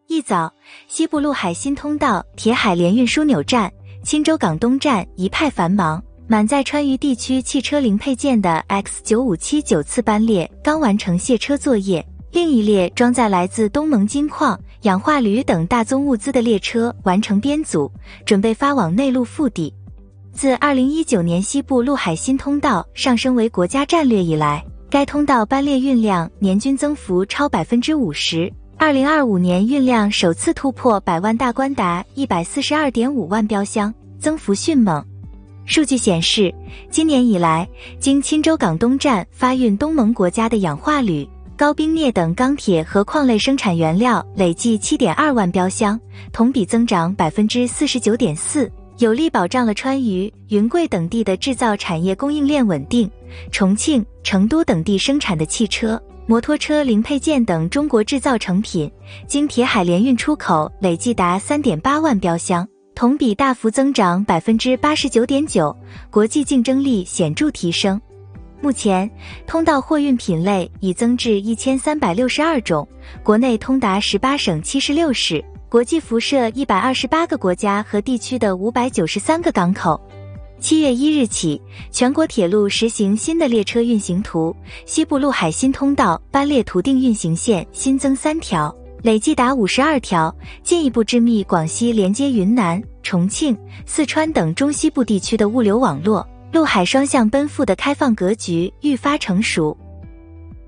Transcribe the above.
一早，西部陆海新通道铁海联运枢纽站、钦州港东站一派繁忙，满载川渝地区汽车零配件的 X957 次班列刚完成卸车作业，另一列装载来自东盟金矿、氧化铝等大宗物资的列车完成编组，准备发往内陆腹地。自2019年西部陆海新通道上升为国家战略以来，该通道班列运量年均增幅超 50%。2025年运量首次突破100万大关，达 142.5 万标箱，增幅迅猛。数据显示，今年以来，经钦州港东站发运东盟国家的氧化铝、高冰镍等钢铁和矿类生产原料累计 7.2 万标箱，同比增长 49.4%， 有力保障了川渝、云贵等地的制造产业供应链稳定。重庆、成都等地生产的汽车、摩托车零配件等中国制造成品，经铁海联运出口累计达 3.8 万标箱，同比大幅增长 89.9%， 国际竞争力显著提升。目前，通道货运品类已增至1362种，国内通达18省76市，国际辐射128个国家和地区的593个港口。7月1日起，全国铁路实行新的列车运行图，西部陆海新通道班列图定运行线新增3条，累计达52条，进一步致密广西连接云南、重庆、四川等中西部地区的物流网络，陆海双向奔赴的开放格局愈发成熟。